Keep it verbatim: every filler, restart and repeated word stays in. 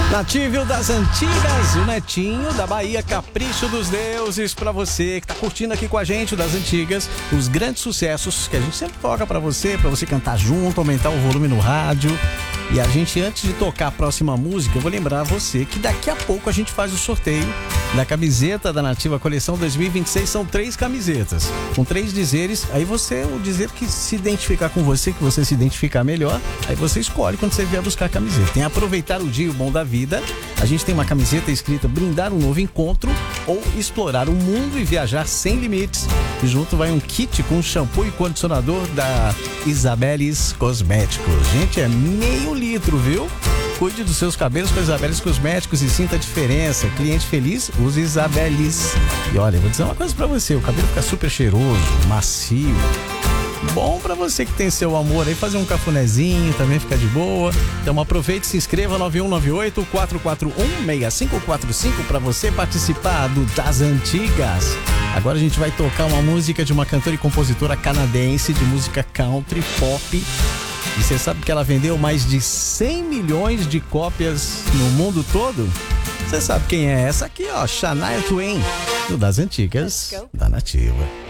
Nativo das antigas, o Netinho da Bahia, Capricho dos Deuses, pra você que tá curtindo aqui com a gente o das antigas, os grandes sucessos que a gente sempre toca pra você, pra você cantar junto, aumentar o volume no rádio. E a gente, antes de tocar a próxima música, eu vou lembrar você que daqui a pouco a gente faz o sorteio da camiseta da Nativa Coleção dois mil e vinte e seis. São três camisetas, com três dizeres. Aí você, o dizer que se identificar com você, que você se identificar melhor, aí você escolhe quando você vier buscar a camiseta. Tem Aproveitar o Dia, o Bom da Vida. A gente tem uma camiseta escrita Brindar um Novo Encontro ou Explorar o Mundo e Viajar Sem Limites. E junto vai um kit com shampoo e condicionador da Isabeles Cosméticos. Gente, é meio litro, viu? Cuide dos seus cabelos com Isabeles Cosméticos e sinta a diferença. Cliente feliz, use Isabeles. E olha, vou dizer uma coisa pra você, o cabelo fica super cheiroso, macio. Bom pra você que tem seu amor aí, fazer um cafunézinho, também fica de boa. Então aproveite e se inscreva nove um nove oito, quatro quatro um, seis cinco quatro cinco pra você participar do Das Antigas. Agora a gente vai tocar uma música de uma cantora e compositora canadense de música country pop. E você sabe que ela vendeu mais de cem milhões de cópias no mundo todo? Você sabe quem é essa aqui, ó? Shania Twain, do Das Antigas, da Nativa.